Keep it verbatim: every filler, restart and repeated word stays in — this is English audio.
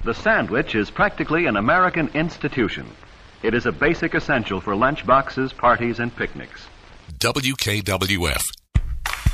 The sandwich is practically an American institution. It is a basic essential for lunch boxes, parties, and picnics. W K W F,